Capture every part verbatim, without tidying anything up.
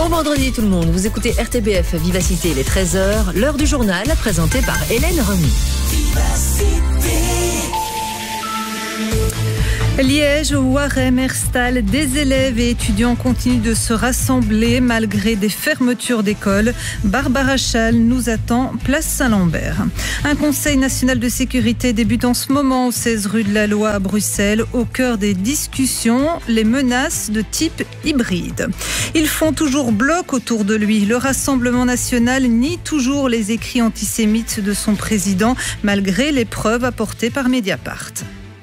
Bon vendredi tout le monde, vous écoutez R T B F Vivacité, il est treize heures, l'heure du journal présentée par Hélène Remy. Liège, Waremme, Herstal, des élèves et étudiants continuent de se rassembler malgré des fermetures d'écoles. Barbara Chal nous attend place Saint-Lambert. Un conseil national de sécurité débute en ce moment au seize rue de la Loi à Bruxelles. Au cœur des discussions, les menaces de type hybride. Ils font toujours bloc autour de lui. Le Rassemblement national nie toujours les écrits antisémites de son président malgré les preuves apportées par Mediapart.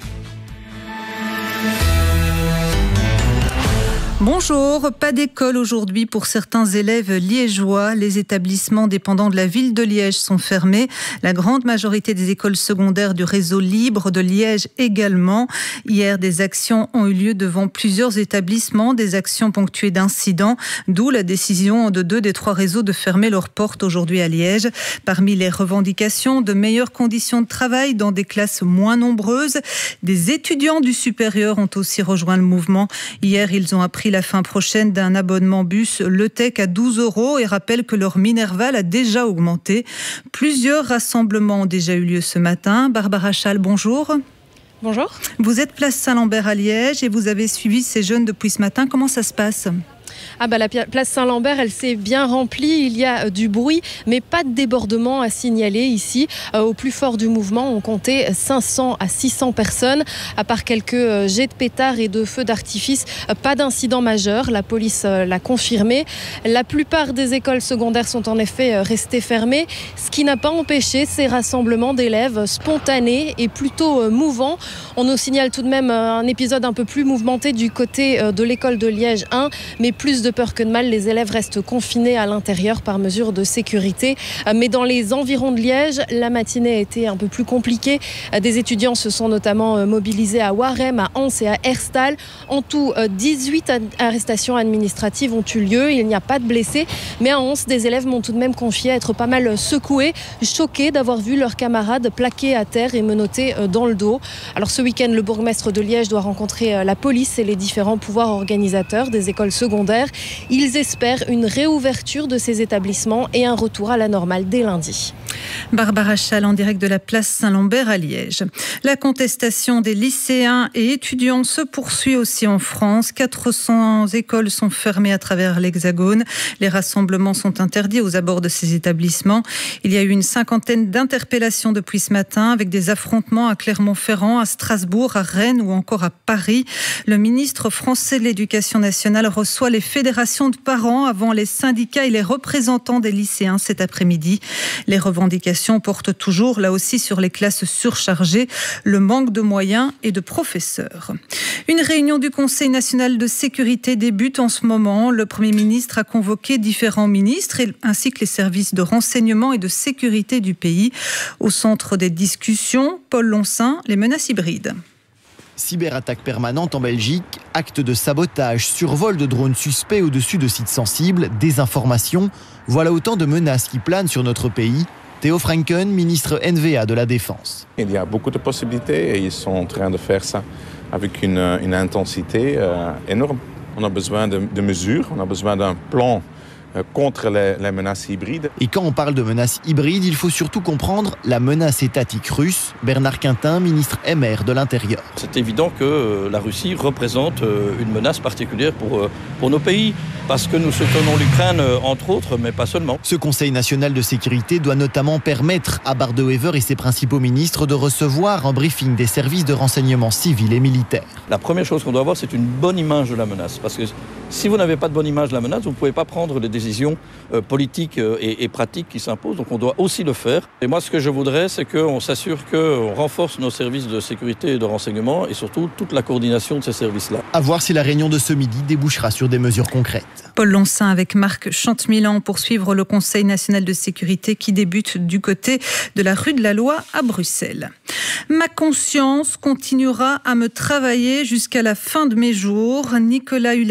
Bonjour, pas d'école aujourd'hui pour certains élèves liégeois. Les établissements dépendant de la ville de Liège sont fermés. La grande majorité des écoles secondaires du réseau libre de Liège également. Hier, des actions ont eu lieu devant plusieurs établissements, des actions ponctuées d'incidents, d'où la décision de deux des trois réseaux de fermer leurs portes aujourd'hui à Liège. Parmi les revendications, de meilleures conditions de travail dans des classes moins nombreuses. Des étudiants du supérieur ont aussi rejoint le mouvement. Hier, ils ont appris la fin prochaine d'un abonnement bus Le Tech à douze euros et rappellent que leur Minerval a déjà augmenté. Plusieurs rassemblements ont déjà eu lieu ce matin. Barbara Chal, bonjour. Bonjour. Vous êtes place Saint-Lambert à Liège et vous avez suivi ces jeunes depuis ce matin. Comment ça se passe ? Ah bah la place Saint-Lambert, elle s'est bien remplie, il y a euh, du bruit, mais pas de débordement à signaler ici. Euh, au plus fort du mouvement, on comptait cinq cents à six cents personnes, à part quelques euh, jets de pétards et de feux d'artifice, euh, pas d'incident majeur, la police euh, l'a confirmé. La plupart des écoles secondaires sont en effet euh, restées fermées, ce qui n'a pas empêché ces rassemblements d'élèves spontanés et plutôt euh, mouvants. On nous signale tout de même euh, un épisode un peu plus mouvementé du côté euh, de l'école de Liège un, mais plus de peur que de mal, les élèves restent confinés à l'intérieur par mesure de sécurité. Mais dans les environs de Liège, la matinée a été un peu plus compliquée. Des étudiants se sont notamment mobilisés à Waremme, à Anse et à Herstal. En tout, dix-huit arrestations administratives ont eu lieu. Il n'y a pas de blessés. Mais à Anse, des élèves m'ont tout de même confié être pas mal secoués, choqués d'avoir vu leurs camarades plaqués à terre et menottés dans le dos. Alors ce week-end, le bourgmestre de Liège doit rencontrer la police et les différents pouvoirs organisateurs des écoles secondaires. Ils espèrent une réouverture de ces établissements et un retour à la normale dès lundi. Barbara Chal en direct de la place Saint-Lambert à Liège. La contestation des lycéens et étudiants se poursuit aussi en France. quatre cents écoles sont fermées à travers l'Hexagone. Les rassemblements sont interdits aux abords de ces établissements. Il y a eu une cinquantaine d'interpellations depuis ce matin avec des affrontements à Clermont-Ferrand, à Strasbourg, à Rennes ou encore à Paris. Le ministre français de l'Éducation nationale reçoit les fédérations de parents avant les syndicats et les représentants des lycéens cet après-midi. Les revendications portent toujours, là aussi, sur les classes surchargées, le manque de moyens et de professeurs. Une réunion du Conseil national de sécurité débute en ce moment. Le Premier ministre a convoqué différents ministres ainsi que les services de renseignement et de sécurité du pays. Au centre des discussions, Paul Lonsin, les menaces hybrides. Cyberattaque permanente en Belgique, actes de sabotage, survol de drones suspects au-dessus de sites sensibles, désinformation. Voilà autant de menaces qui planent sur notre pays. Theo Franken, ministre N V A de la Défense. Il y a beaucoup de possibilités et ils sont en train de faire ça avec une, une intensité euh, énorme. On a besoin de, de mesures, on a besoin d'un plan contre les, les menaces hybrides. Et quand on parle de menaces hybrides, il faut surtout comprendre la menace étatique russe. Bernard Quintin, ministre M R de l'Intérieur. C'est évident que la Russie représente une menace particulière pour, pour nos pays, parce que nous soutenons l'Ukraine, entre autres, mais pas seulement. Ce Conseil national de sécurité doit notamment permettre à Bardewever et ses principaux ministres de recevoir un briefing des services de renseignement civils et militaires. La première chose qu'on doit avoir, c'est une bonne image de la menace, parce que si vous n'avez pas de bonne image de la menace, vous ne pouvez pas prendre les décisions euh, politiques euh, et, et pratiques qui s'imposent. Donc on doit aussi le faire. Et moi, ce que je voudrais, c'est qu'on s'assure qu'on renforce nos services de sécurité et de renseignement et surtout toute la coordination de ces services-là. À voir si la réunion de ce midi débouchera sur des mesures concrètes. Paul Lonsin avec Marc Chantemilan pour suivre le Conseil national de sécurité qui débute du côté de la rue de la Loi à Bruxelles. Ma conscience continuera à me travailler jusqu'à la fin de mes jours. Nicolas Hulens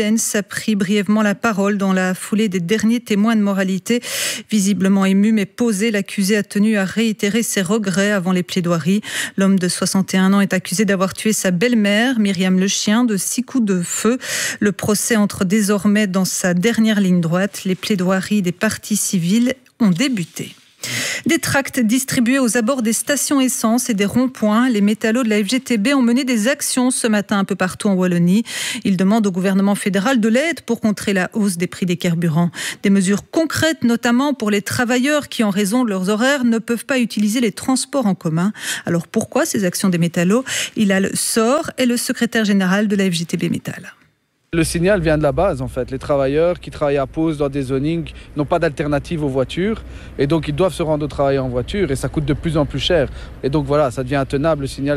pris brièvement la parole dans la foulée des derniers témoins de moralité. Visiblement ému mais posé, l'accusé a tenu à réitérer ses regrets avant les plaidoiries. L'homme de soixante et un ans est accusé d'avoir tué sa belle-mère, Myriam Le Chien, de six coups de feu. Le procès entre désormais dans sa dernière ligne droite. Les plaidoiries des parties civiles ont débuté. Des tracts distribués aux abords des stations essence et des ronds-points. Les métallos de la F G T B ont mené des actions ce matin un peu partout en Wallonie. Ils demandent au gouvernement fédéral de l'aide pour contrer la hausse des prix des carburants. Des mesures concrètes, notamment pour les travailleurs qui, en raison de leurs horaires, ne peuvent pas utiliser les transports en commun. Alors pourquoi ces actions des métallos ? Hilal Sor est le secrétaire général de la F G T B Métal. Le signal vient de la base en fait. Les travailleurs qui travaillent à pause dans des zonings n'ont pas d'alternative aux voitures et donc ils doivent se rendre au travail en voiture et ça coûte de plus en plus cher. Et donc voilà, ça devient intenable le signal.